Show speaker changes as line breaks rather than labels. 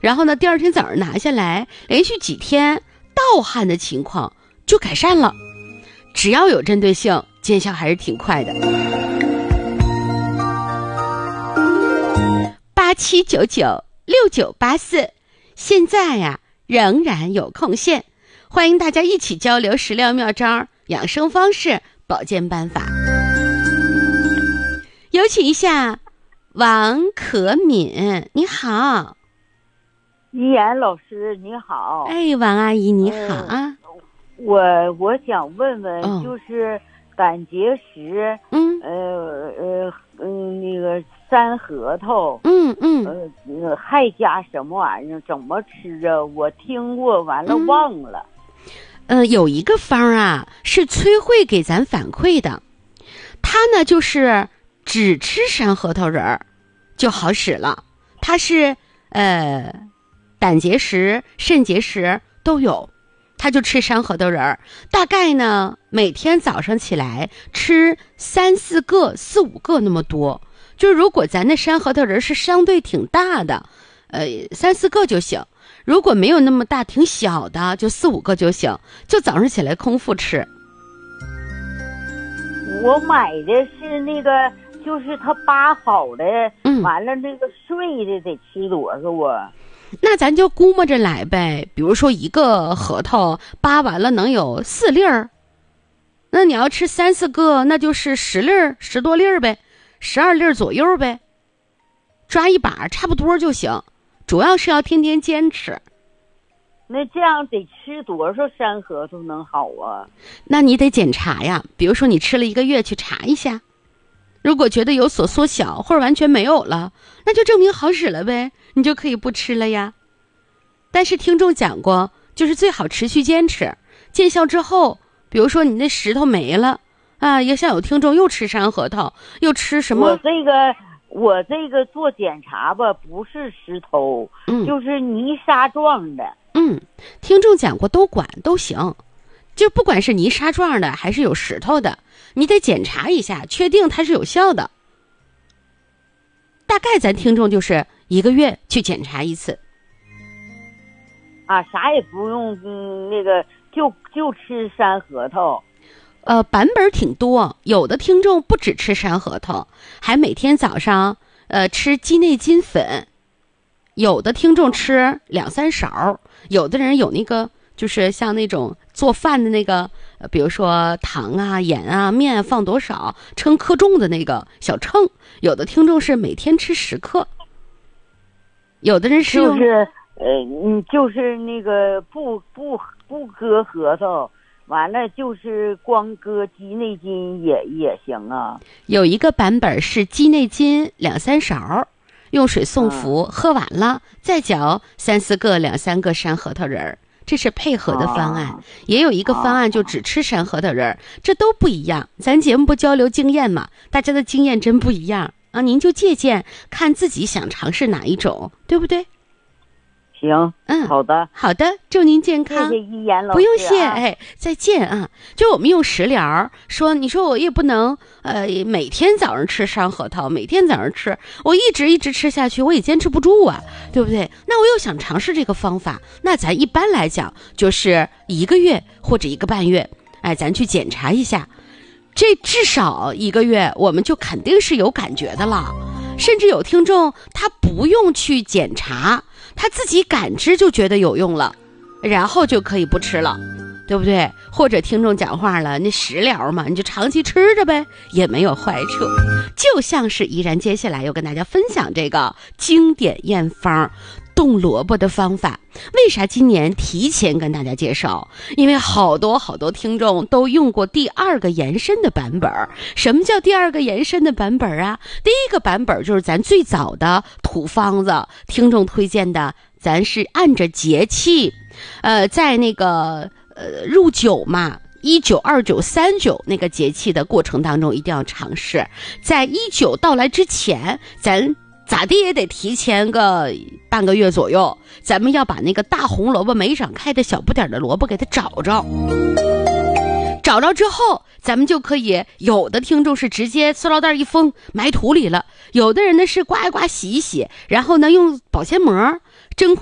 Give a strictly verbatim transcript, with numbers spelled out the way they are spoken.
然后呢，第二天早上拿下来，连续几天盗汗的情况就改善了。只要有针对性，见效还是挺快的。八七九九六九八四，现在呀仍然有空限，欢迎大家一起交流食疗妙招、养生方式、保健办法。有请一下王可敏，你好。
依然老师你好。
哎，王阿姨你好啊。
呃、我我想问问，哦、就是胆结石，
嗯，
呃呃嗯，那个山核桃，
嗯嗯，
呃还加什么玩意儿？怎么吃啊？我听过，完了忘了。
嗯、呃，有一个方啊，是崔慧给咱反馈的，他呢就是只吃山核桃仁儿就好使了。它是呃胆结石、肾结石都有，他就吃山核桃仁儿。大概呢每天早上起来吃三四个、四五个那么多。就是如果咱的山核桃仁是相对挺大的，呃三四个就行。如果没有那么大，挺小的，就四五个就行。就早上起来空腹吃。
我买的是那个。就是它扒好的，
嗯，
完了那个碎的得吃多少啊？
那咱就估摸着来呗。比如说一个核桃扒完了能有四粒儿，那你要吃三四个，那就是十粒儿，十多粒儿呗，十二粒儿左右呗。抓一把差不多就行，主要是要天天坚持。
那这样得吃多少山核桃能好啊？
那你得检查呀，比如说你吃了一个月去查一下。如果觉得有所缩小或者完全没有了，那就证明好使了呗，你就可以不吃了呀。但是听众讲过，就是最好持续坚持，见效之后，比如说你那石头没了啊，也像有听众又吃山核桃，又吃什么？
我这个我这个做检查吧，不是石头，
嗯，
就是泥沙状的。
嗯，听众讲过都管都行，就不管是泥沙状的还是有石头的。你得检查一下，确定它是有效的。大概咱听众就是一个月去检查一次。
啊，啥也不用，嗯，那个就就吃山核桃。
呃，版本挺多，有的听众不只吃山核桃，还每天早上呃吃鸡内金粉。有的听众吃两三勺，有的人有那个就是像那种做饭的那个。比如说糖啊、盐啊、面啊放多少，称克重的那个小秤。有的听众是每天吃十克，有的人是用
就是呃，嗯，就是那个不不不割核桃，完了就是光割鸡内金也也行啊。
有一个版本是鸡内金两三勺，用水送服，嗯、喝完了再嚼三四个、两三个山核桃仁儿。这是配合的方案，哦、也有一个方案就只吃山核桃仁儿，这都不一样。咱节目不交流经验嘛，大家的经验真不一样啊！您就借鉴，看自己想尝试哪一种，对不对？
行，嗯，好的，
好的，祝您健康。
谢谢依言老师、啊，
不用谢，哎，再见啊！就我们用食疗说，你说我也不能呃每天早上吃山核桃，每天早上吃，我一直一直吃下去，我也坚持不住啊，对不对？那我又想尝试这个方法，那咱一般来讲就是一个月或者一个半月，哎，咱去检查一下，这至少一个月，我们就肯定是有感觉的了。甚至有听众他不用去检查，他自己感知就觉得有用了，然后就可以不吃了，对不对？或者听众讲话了，那食疗嘛，你就长期吃着呗，也没有坏处。就像是依然接下来要跟大家分享这个经典验方冻萝卜的方法。为啥今年提前跟大家介绍？因为好多好多听众都用过第二个延伸的版本。什么叫第二个延伸的版本啊？第一个版本就是咱最早的土方子，听众推荐的，咱是按着节气，呃，在那个呃入九嘛。一九、二九、三九那个节气的过程当中，一定要尝试。在一九到来之前，咱咋地也得提前个半个月左右，咱们要把那个大红萝卜没长开的小不点的萝卜给它找着。找着之后，咱们就可以，有的听众是直接塑料袋一封埋土里了，有的人呢是刮一刮洗一洗，然后呢用保鲜膜真空